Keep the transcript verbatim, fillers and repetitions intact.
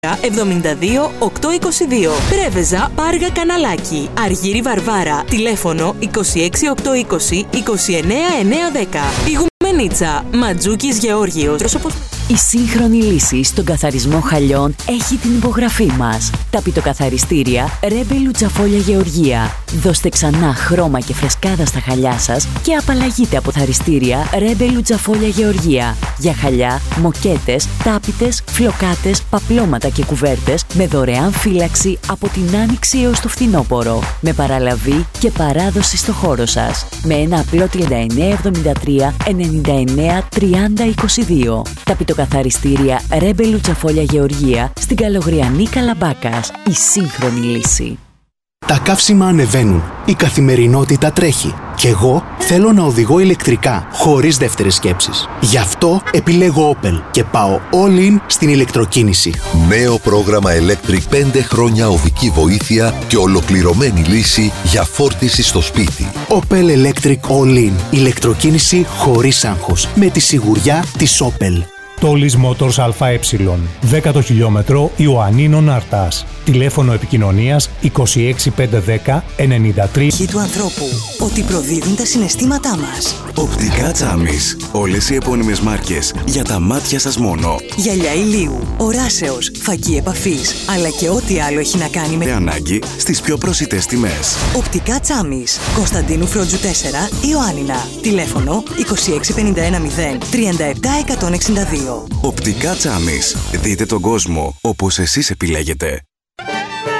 εβδομήντα δύο οκτακόσια είκοσι δύο. Πρέβεζα Πάργα Καναλάκι. Αργύρι Βαρβάρα. Τηλέφωνο είκοσι έξι οκτακόσια είκοσι είκοσι εννέα εννιακόσια δέκα. Πηγουμενίτσα. Ματζούκης Γεώργιος. Η σύγχρονη λύση στον καθαρισμό χαλιών έχει την υπογραφή μας. Ταπιτοκαθαριστήρια Ρέμπε Λουτσαφόλια Γεωργία. Δώστε ξανά χρώμα και φρεσκάδα στα χαλιά σας και απαλλαγείτε από θαριστήρια Ρέμπε Λουτσαφόλια Γεωργία. Για χαλιά, μοκέτες, τάπητες, φλοκάτες, παπλώματα και κουβέρτες με δωρεάν φύλαξη από την άνοιξη έως το φθινόπωρο. Με παραλαβή και παράδοση στο χώρο σας. Με ένα απλό τριάντα εννέα εβδομήντα τρία ενενήντα εννέα τριάντα είκοσι δύο. Καθαριστήρια Ρέμπε Λουτσαφόλια Γεωργία στην Καλογριανή Καλαμπάκας. Η σύγχρονη λύση. Τα καύσιμα ανεβαίνουν. Η καθημερινότητα τρέχει. Κι εγώ θέλω να οδηγώ ηλεκτρικά, χωρίς δεύτερες σκέψεις. Γι' αυτό επιλέγω Opel και πάω all in στην ηλεκτροκίνηση. Νέο πρόγραμμα Electric πέντε χρόνια οδική βοήθεια και ολοκληρωμένη λύση για φόρτιση στο σπίτι. Opel Electric All In. Ηλεκτροκίνηση χωρίς άγχος. Με τη σιγουριά της Opel. Τόλις Motors ΑΕ, δέκατο χιλιόμετρο Ιωαννίνων Αρτάς. Τηλέφωνο επικοινωνίας είκοσι έξι πεντακόσια δέκα ενενήντα τρία. Αρχή του ανθρώπου, ότι προδίδουν τα συναισθήματά μας. Οπτικά Τσάμις. Όλες οι επώνυμες μάρκες για τα μάτια σας μόνο. Γυαλιά ηλίου, οράσεως, φακή επαφής, αλλά και ό,τι άλλο έχει να κάνει με ανάγκη στις πιο προσιτές τιμές. Οπτικά Τσάμις. Κωνσταντίνου Φρόντζου τέσσερα, Ιωάννινα. Τηλέφωνο είκοσι έξι πενήντα ένα μηδέν τριάντα επτά εκατόν εξήντα δύο. Οπτικά Τσάμις. Δείτε τον κόσμο όπως εσείς επιλέγετε.